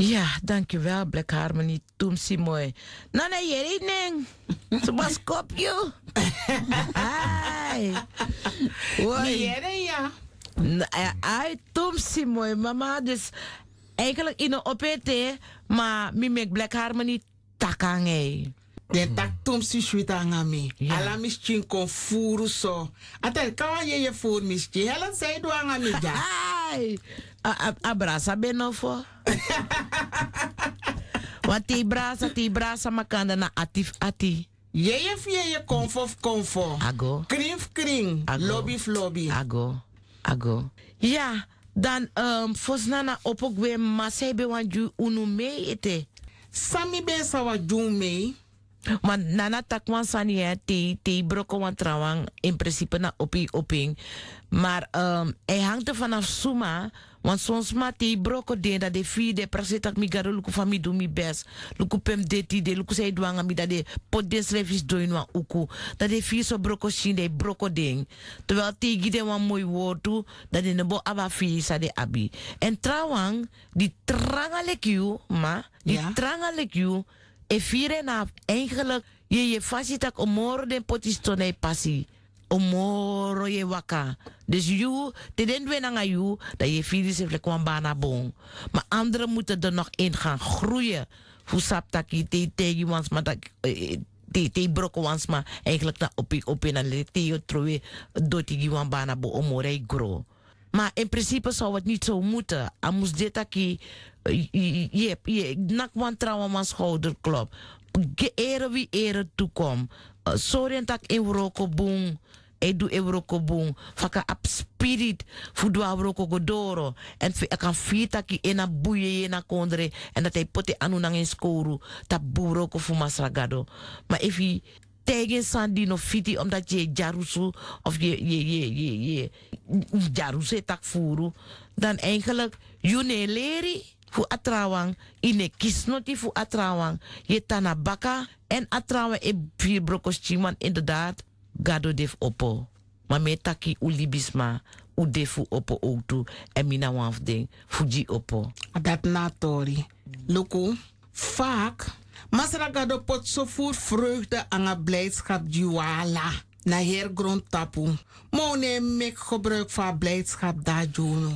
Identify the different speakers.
Speaker 1: Ja, dankjewel, Black Harmony. Tumsi mooi. Nana yeri neng. Sebas kopje. Ai. Hoi.
Speaker 2: Yere ja.
Speaker 1: Ai, tumsi mooi. Mama, dus eigenlijk in een opete, maar mi mek Black Harmony takange.
Speaker 2: Den tak tumsi shuita ngami.
Speaker 1: Ja.
Speaker 2: Ala mischin kon furu so. Atel kawan je fur mischi. Hela say do ngami ja.
Speaker 1: Ai. Abraça benofo. Want die brasa makanda na ati.
Speaker 2: Je fie konfo.
Speaker 1: Ago.
Speaker 2: Kring.
Speaker 1: Ago.
Speaker 2: Lobby.
Speaker 1: Ago. Ja, dan fosnana opogwe masebe wanju unu me ete.
Speaker 2: Sami ben sawa jume.
Speaker 1: Want nana takwan sani hè, te broko wan trawang in principe na oping. Maar hij hangt er vanaf suma. Want soms ma te broko den dat de fi de prasetak mi garo luku fami do mi best. Luku pem deti de luku say duanga mi dat de pot des revis do in wan uku. Dat de fi so broko shin de broko ding. Terwijl te gide wan mooi woord dat de nebo aba fi sa de abi. En trawang die tranga lekju ma. Die tranga lekju. E fire na eigenlijk je fasitak omoro den potistone passi. Omoro je waka. Dus you, te den we nanga you, dat je fire se vlekwan bana bon. Maar anderen moeten er nog in gaan groeien. Fusaptaki te tegi wans maar dat te broko wans maar eigenlijk na op in een te trowe doti wan bana bo omoro grow. Maar in principe zou het niet zo moeten. Amus dit aki je nak wan trouwen man schouderklop. Ere wie ere toekom. Sorry tak in roko boom. Ik doe euroko boom. Faka ap spirit. Fudwa roko godoro. En ik kan fitaki ena boeien na kondre. En dat hij pote anu nang in skoru. Ta buroko fu masragado. Maar if je tegen sandi no fiti omdat je jarusu of je jarusu tak furu. Dan eigenlijk je leri fu atrawang. Ine kisnoti fu atrawang. Je tanabaka. En atrawang e vier brokos chiman inderdaad. Gado def opo. Maar me taki ulibisma. U defu opo outu. En mina wanf ding. Fuji opo.
Speaker 2: Dat natori. Luku. Vaak. Masra gado pot so voer vreugde aan een blijdschap juwala. Na heer grond tapu. Mone mek gebruik van blijdschap da juno.